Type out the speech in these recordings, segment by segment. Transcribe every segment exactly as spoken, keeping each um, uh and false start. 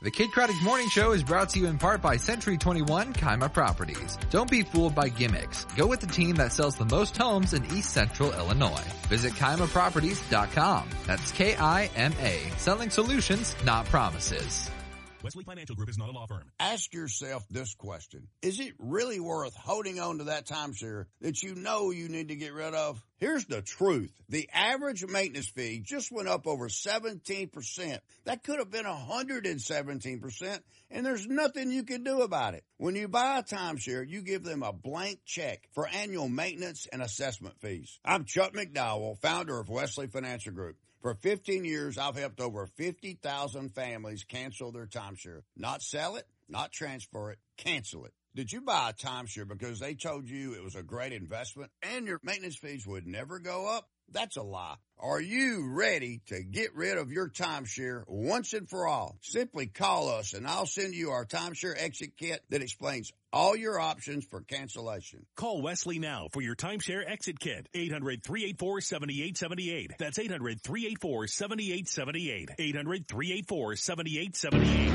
The Kid Craddock Morning Show is brought to you in part by Century twenty-one Kima Properties. Don't be fooled by gimmicks. Go with the team that sells the most homes in East Central Illinois. Visit Kima Properties dot com. That's K I M A. Selling solutions, not promises. Wesley Financial Group is not a law firm. Ask yourself this question. Is it really worth holding on to that timeshare that you know you need to get rid of? Here's the truth. The average maintenance fee just went up over seventeen percent. That could have been one hundred seventeen percent, and there's nothing you can do about it. When you buy a timeshare, you give them a blank check for annual maintenance and assessment fees. I'm Chuck McDowell, founder of Wesley Financial Group. For fifteen years, I've helped over fifty thousand families cancel their timeshare. Not sell it, not transfer it, cancel it. Did you buy a timeshare because they told you it was a great investment and your maintenance fees would never go up? That's a lie. Are you ready to get rid of your timeshare once and for all? Simply call us and I'll send you our timeshare exit kit that explains all your options for cancellation. Call Wesley now for your timeshare exit kit. eight hundred, three eight four, seven eight seven eight. That's eight hundred, three eight four, seven eight seven eight. eight hundred, three eight four, seven eight seven eight.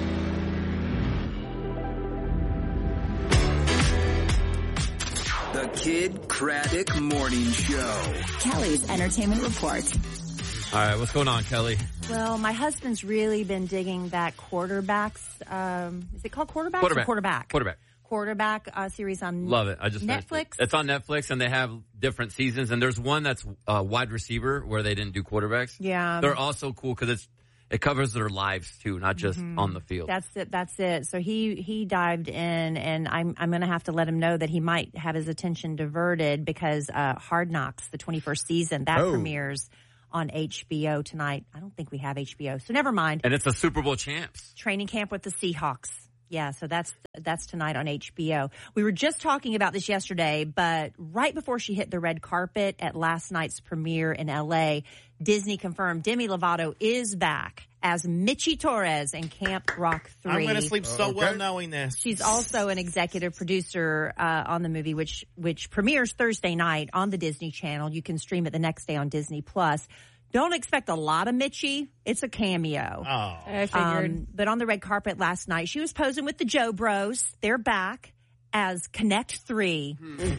The Kid Craddock Morning Show. Kelly's Entertainment Report. All right, what's going on, Kelly? Well, my husband's really been digging that quarterbacks. Um, is it called quarterbacks Quarterback. or quarterback? Quarterback. Quarterback uh, series on Love it. I just Netflix. It. It's on Netflix, and they have different seasons. And there's one that's uh, wide receiver where they didn't do quarterbacks. Yeah, they're also cool because it's it covers their lives too, not just mm-hmm. on the field. That's it. That's it. So he he dived in, and I'm I'm going to have to let him know that he might have his attention diverted because uh, Hard Knocks, the twenty-first season, that oh. premieres on H B O tonight. I don't think we have H B O, so never mind. And it's a Super Bowl champs. Training camp with the Seahawks. Yeah, so that's that's tonight on H B O. We were just talking about this yesterday, but right before she hit the red carpet at last night's premiere in L A, Disney confirmed Demi Lovato is back as Mitchie Torres in Camp Rock three. I'm going to sleep so Uh, okay. well knowing this. She's also an executive producer uh, on the movie, which which premieres Thursday night on the Disney Channel. You can stream it the next day on Disney Plus. Don't expect a lot of Mitchie. It's a cameo. Oh. I figured. Um, but on the red carpet last night, she was posing with the Joe Bros. They're back as Connect three.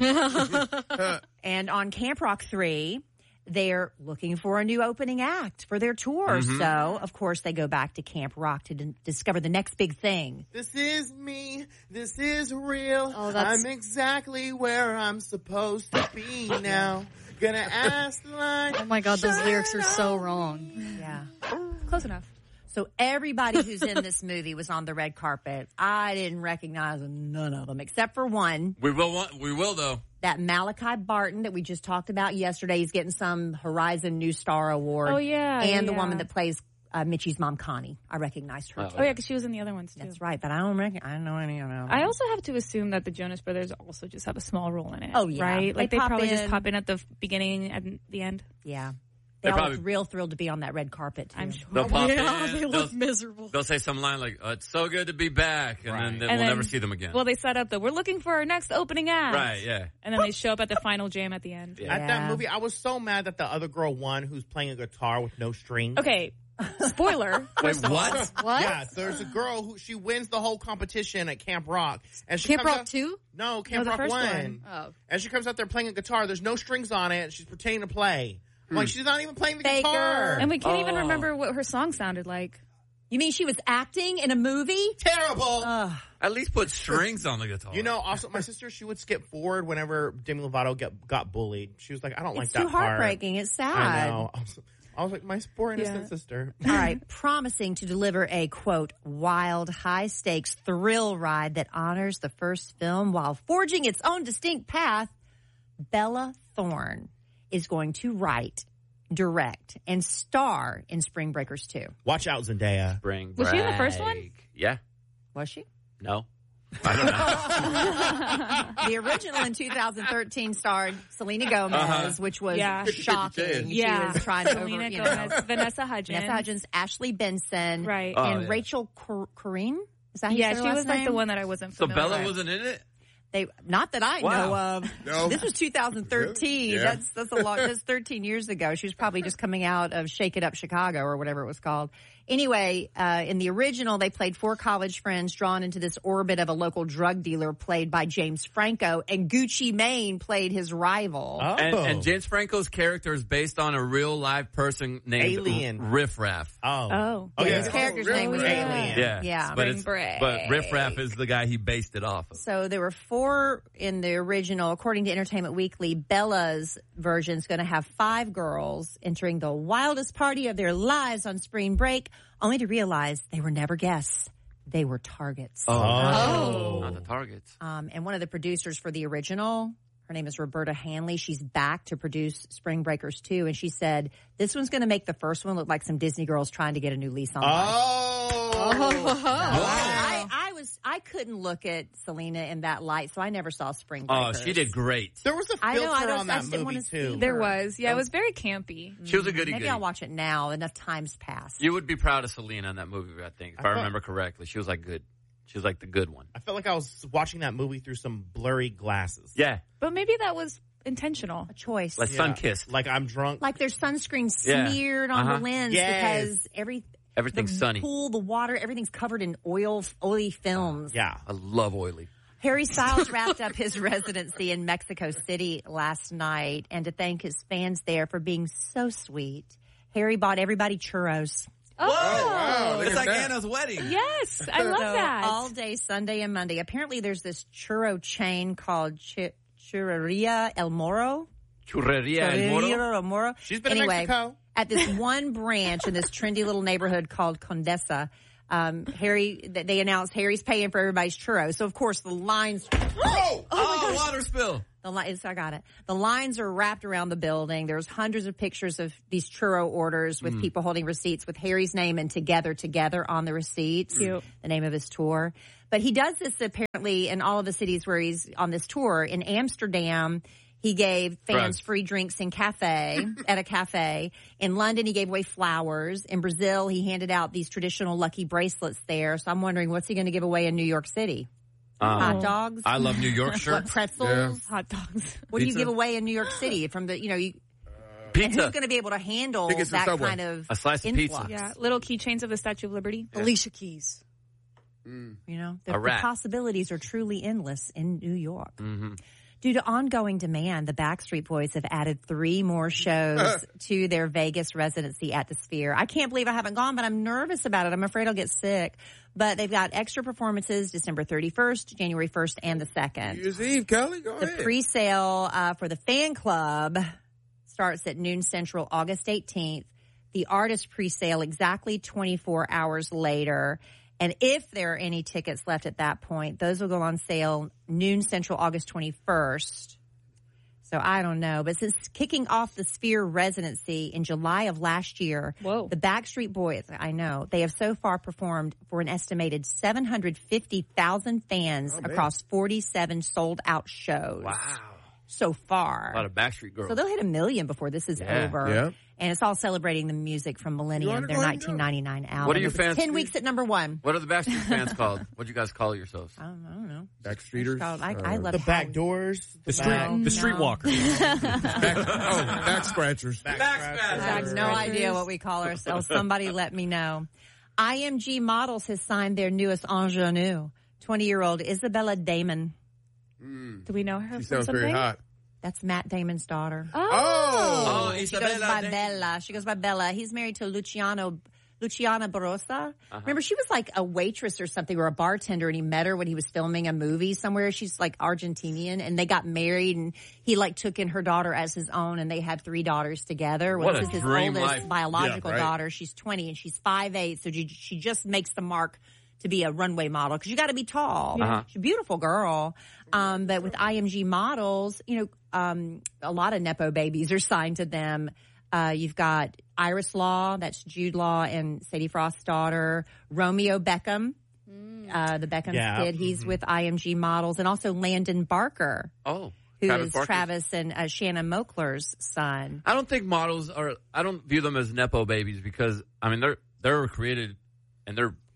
And on Camp Rock three, they're looking for a new opening act for their tour. Mm-hmm. So, of course, they go back to Camp Rock to d- discover the next big thing. This is me. This is real. Oh, that's- I'm exactly where I'm supposed to be now. Gonna ask the line. Oh my God, those lyrics are so wrong. Yeah. Close enough. So everybody who's in this movie was on the red carpet. I didn't recognize none of them except for one. We will. Want, we will though. That Malachi Barton that we just talked about yesterday. He's getting some Horizon New Star Award. Oh, yeah, And the yeah. woman that plays uh, Mitchie's mom, Connie. I recognized her. Oh, too. Oh, yeah, because she was in the other ones, too. That's right, but I don't reckon, I don't know any of them. I also have to assume that the Jonas Brothers also just have a small role in it. Oh, yeah. Right? They Like, they, pop probably in. just pop in at the f- beginning and the end. Yeah. They, They all probably- look real thrilled to be on that red carpet, too. I'm sure. They'll pop Yeah, in. they they'll, look miserable. they'll say some line like, uh, "It's so good to be back," and Right. then they, And we'll then- never see them again. Well, they set up the, we're looking for our next opening act. right? Yeah. And then they show up at the final jam at the end. Yeah. At Yeah. that movie, I was so mad that the other girl won who's playing a guitar with no strings. Okay, spoiler. Wait, first of all. what? What? Yeah, there's a girl who she wins the whole competition at Camp Rock. And she Camp comes Rock out- two? No, Camp the Rock first one. one. Oh. And she comes out there playing a guitar. There's no strings on it. She's pretending to play. I'm like, she's not even playing the Faker. guitar. And we can't even Oh. remember what her song sounded like. You mean she was acting in a movie? Terrible. Ugh. At least put strings on the guitar. You know, also, my sister, she would skip forward whenever Demi Lovato get, got bullied. She was like, I don't like It's that too part. heartbreaking. It's sad. I know. I was, I was like, my poor innocent Yeah. sister. All right, promising to deliver a, quote, wild, high-stakes thrill ride that honors the first film while forging its own distinct path, Bella Thorne is going to write, direct, and star in Spring Breakers two. Watch out, Zendaya. Spring Was she in the first break. one? Yeah. Was she? No. I don't know. The original in two thousand thirteen starred Selena Gomez, Uh-huh. which was Yeah. shocking. Yeah. She was trying to Selena over, you Gomez, know, Vanessa Hudgens. Vanessa Hudgens, Ashley Benson, Right. Oh, and yeah. Rachel Cor- Kareem. Is that how you Yeah, say her she last was like name? the one that I wasn't So familiar Bella with. wasn't in it? They not that I Wow. know of. No. This was two thousand thirteen. Yeah. That's that's a lot. That's thirteen years ago. She was probably just coming out of Shake It Up Chicago or whatever it was called. Anyway, uh, in the original, they played four college friends drawn into this orbit of a local drug dealer played by James Franco, and Gucci Mane played his rival. Oh. And, and James Franco's character is based on a real live person named Alien. R- Riff Raff. Oh. Oh. Oh, Yeah, yeah. his character's Oh, name was really? Alien. Yeah, Yeah. But, Spring it's, Break. but Riff Raff is the guy he based it off of. So there were four in the original. According to Entertainment Weekly, Bella's version is going to have five girls entering the wildest party of their lives on spring break, only to realize they were never guests. They were targets. Oh. Not the targets. Um, and one of the producers for the original, her name is Roberta Hanley. She's back to produce Spring Breakers two, and she said this one's going to make the first one look like some Disney girls trying to get a new lease on life. Oh. I, I was I couldn't look at Selena in that light, so I never saw Spring Oh, Breakers. she did great. There was a I know, filter I don't- on I that just didn't movie, wanna too. see There was. Yeah, it was very campy. She was a goody Maybe goody. I'll watch it now. Enough time's passed. You would be proud of Selena in that movie, I think, if I, I thought- remember correctly. She was like good. She was like the good one. I felt like I was watching that movie through some blurry glasses. Yeah, But maybe that was intentional. A choice. like Yeah. sun-kissed. Like I'm drunk. Like there's sunscreen Yeah. smeared on Uh-huh. the lens Yes. because every Everything's the sunny. pool, the water, everything's covered in oil, oily films. yeah. I love oily. Harry Styles wrapped up his residency in Mexico City last night, and to thank his fans there for being so sweet, Harry bought everybody churros. Oh, wow. Look It's at like that. Anna's wedding. yes. I love So that. all day Sunday and Monday. Apparently, there's this churro chain called Ch- Churreria El Moro. Churreria El Moro. Churreria El Moro. She's been anyway, in Mexico. At this one branch in this trendy little neighborhood called Condesa, um, Harry, th- they announced Harry's paying for everybody's churros. So of course the lines. Oh! Oh, water spill. The lines, I got it. The lines are wrapped around the building. There's hundreds of pictures of these churro orders with people holding receipts with Harry's name and Together Together on the receipts. Cute. The name of his tour. But he does this apparently in all of the cities where he's on this tour. In Amsterdam, he gave fans Drugs. free drinks in cafe at a cafe. In London, he gave away flowers. In Brazil, he handed out these traditional lucky bracelets there. So I'm wondering, what's he going to give away in New York City? Um, Hot dogs? I love New York What, shirts. pretzels? Hot dogs. What do you Pizza? give away in New York City from the, you know, you, and Pizza. who's going to be able to handle Tickets to that Subway. kind of A slice of pizza. influx? Yeah, little keychains of the Statue of Liberty. Alicia Keys. Mm. You know, A the, the rat. possibilities are truly endless in New York. Mm-hmm. Due to ongoing demand, the Backstreet Boys have added three more shows to their Vegas residency at the Sphere. I can't believe I haven't gone, but I'm nervous about it. I'm afraid I'll get sick. But they've got extra performances December thirty-first, January first, and the second. New Year's Eve, Kelly. Go The ahead. pre-sale uh, for the fan club starts at noon Central, August eighteenth. The artist pre-sale exactly twenty-four hours later. And if there are any tickets left at that point, those will go on sale noon Central, August twenty-first. So I don't know. But since kicking off the Sphere residency in July of last year, Whoa. the Backstreet Boys, I know, they have so far performed for an estimated seven hundred fifty thousand fans Oh, man. across forty-seven sold-out shows. Wow. So far. A lot of Backstreet Girls. So they'll hit a million before this is Yeah. over. Yeah. And it's all celebrating the music from You Millennium, wanna their go ahead and nineteen ninety-nine album. What are your It's fans- ten weeks at number one. What are the Backstreet fans called? What do you guys call yourselves? I don't, I don't know. Backstreeters. It's called- I, I Uh, love The how- back doors. The street, Well, the no. streetwalkers. Back, oh, back scratchers. Back Back scratchers. scratchers. I have no idea what we call ourselves. Somebody let me know. I M G Models has signed their newest ingenue, twenty-year-old Isabella Damon. Mm. Do we know her She from sounds something? very hot. That's Matt Damon's daughter. Oh. Oh. She goes by Bella. She goes by Bella. He's married to Luciano, Luciana Barossa. Remember, she was like a waitress or something or a bartender, and he met her when he was filming a movie somewhere. She's like Argentinian, and they got married, and he like took in her daughter as his own, and they had three daughters together. What this a is his dream oldest life. biological Yeah, right. daughter. She's twenty, and she's five eight, so she, she just makes the mark to be a runway model because you got to be tall. Uh-huh. She's a beautiful girl. Um, but with I M G Models, you know, um, a lot of Nepo babies are signed to them. Uh, you've got Iris Law, that's Jude Law and Sadie Frost's daughter. Romeo Beckham, uh, the Beckham Yeah. kid, he's with I M G Models. And also Landon Barker, Oh. who Travis is Barker. Travis and uh, Shannon Moakler's son. I don't think models are, I don't view them as Nepo babies because, I mean, they're, they're created and they're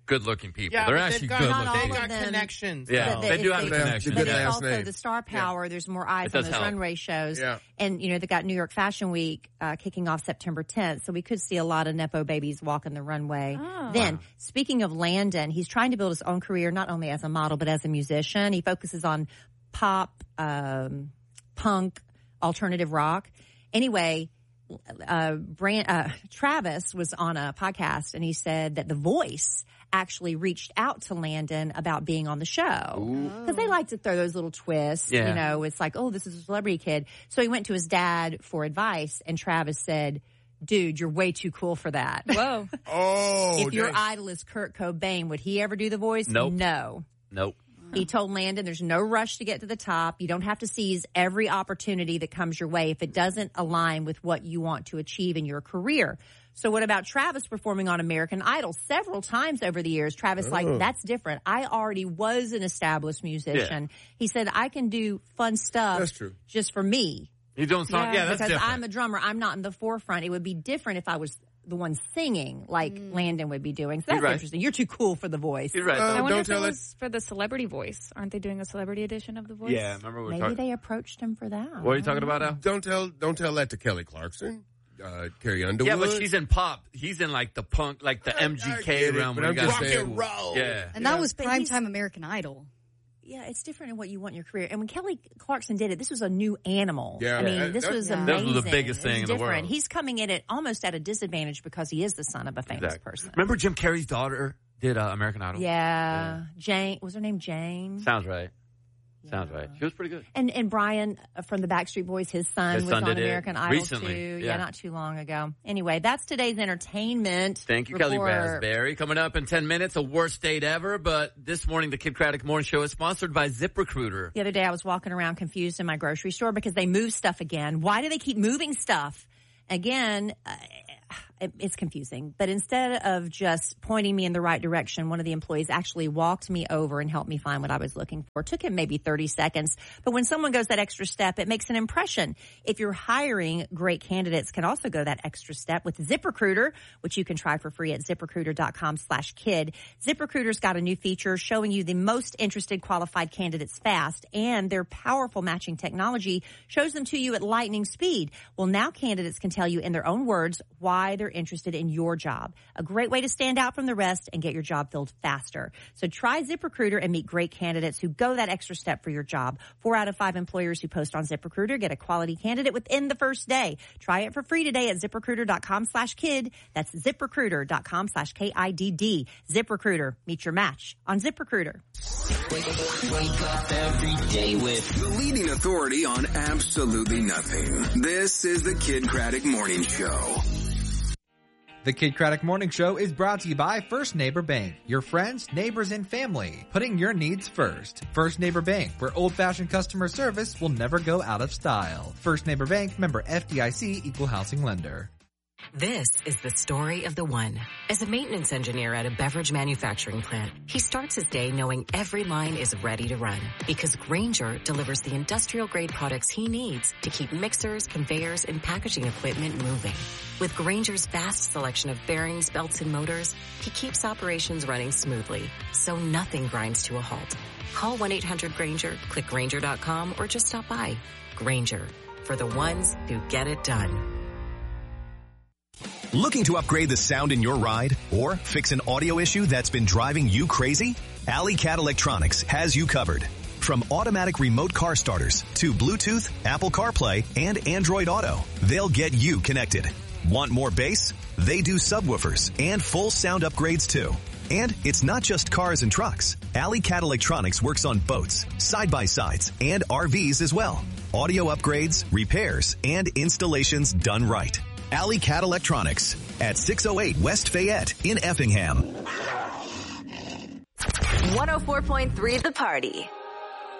good-looking people. Yeah, They're but actually they've got, good-looking. They all got of them. connections. Yeah, though. they do have a they- connection. But Good it's last also name. the star power. There's more eyes It on does those help. runway shows. Yeah. And, you know, they got New York Fashion Week uh, kicking off September tenth, so we could see a lot of Nepo babies walking the runway. Oh. Then, speaking of Landon, he's trying to build his own career, not only as a model, but as a musician. He focuses on pop, um, punk, alternative rock. Anyway, uh, Brand, uh, Travis was on a podcast and he said that The Voice actually reached out to Landon about being on the show because they like to throw those little twists. Yeah. You know, it's like, oh, this is a celebrity kid. So he went to his dad for advice, and Travis said, dude, you're way too cool for that. Whoa. Oh, If your dang. idol is Kurt Cobain, would he ever do The Voice? Nope. No. Nope. He told Landon there's no rush to get to the top. You don't have to seize every opportunity that comes your way if it doesn't align with what you want to achieve in your career. So what about Travis performing on American Idol several times over the years? Travis, like, that's different. I already was an established musician. He said, I can do fun stuff That's true. just for me. You don't sound, yeah, Yeah, that's because different. I'm a drummer. I'm not in the forefront. It would be different if I was the one singing like Landon would be doing. So that's You're right. interesting. You're too cool for The Voice. You're right. Uh, I though. wonder don't if it tell it- was for the celebrity voice. Aren't they doing a celebrity edition of The Voice? yeah, remember we were Maybe talking. they approached him for that. What are you talking about, Al? Don't tell, don't tell that to Kelly Clarkson, uh, Carrie Underwood. Yeah, but she's in pop. He's in like the punk, like the I- M G I K get it, realm. but where I'm you just got- saying- roll. Yeah. And that was But he's- primetime American Idol. Yeah, it's different in what you want in your career. And when Kelly Clarkson did it, this was a new animal. Yeah. I mean, Yeah, this that- was Yeah. amazing. This was the biggest It thing was in the different. world. He's coming in at almost at a disadvantage because he is the son of a famous Exactly. person. Remember Jim Carrey's daughter did uh, American Idol? Yeah. Jane, was her name Jane? Sounds right. Sounds right. She was pretty good. And and Brian uh, from the Backstreet Boys, his son His was son on did it American Idol recently, too. yeah. not too long ago. Anyway, that's today's entertainment. Thank you, Kelly report. Raspberry. Coming up in ten minutes, a worst date ever. But this morning, the Kid Craddock Morning Show is sponsored by ZipRecruiter. The other day I was walking around confused in my grocery store because they move stuff again. Why do they keep moving stuff? Again, uh, it, it's confusing. But instead of just pointing me in the right direction, one of the employees actually walked me over and helped me find what I was looking for. It took him maybe thirty seconds. But when someone goes that extra step, it makes an impression. If you're hiring, great candidates can also go that extra step with ZipRecruiter, which you can try for free at ZipRecruiter.com slash kid. ZipRecruiter's got a new feature showing you the most interested qualified candidates fast, and their powerful matching technology shows them to you at lightning speed. Well, now candidates can tell you in their own words why they're interested in your job. A great way to stand out from the rest and get your job filled faster. So try ZipRecruiter and meet great candidates who go that extra step for your job. Four out of five employers who post on ZipRecruiter get a quality candidate within the first day. Try it for free today at ZipRecruiter.com slash kid. That's ZipRecruiter.com slash K I D D. ZipRecruiter. Meet your match on ZipRecruiter. Wake up every day with the leading authority on absolutely nothing. This is the Kid Craddock Morning Show. The Kid Craddock Morning Show is brought to you by First Neighbor Bank. Your friends, neighbors, and family. Putting your needs first. First Neighbor Bank, where old-fashioned customer service will never go out of style. First Neighbor Bank, member F D I C, equal housing lender. This is the story of the one. As a maintenance engineer at a beverage manufacturing plant, he starts his day knowing every line is ready to run because Grainger delivers the industrial-grade products he needs to keep mixers, conveyors, and packaging equipment moving. With Grainger's vast selection of bearings, belts, and motors, he keeps operations running smoothly, so nothing grinds to a halt. Call one eight hundred Grainger, click Grainger dot com, or just stop by. Grainger, for the ones who get it done. Looking to upgrade the sound in your ride or fix an audio issue that's been driving you crazy? Alley Cat Electronics has you covered. From automatic remote car starters to Bluetooth, Apple CarPlay, and Android Auto, they'll get you connected. Want more bass? They do subwoofers and full sound upgrades too. And it's not just cars and trucks. Alley Cat Electronics works on boats, side-by-sides, and R Vs as well. Audio upgrades, repairs, and installations done right. Alley Cat Electronics at six oh eight West Fayette in Effingham. one oh four point three The Party.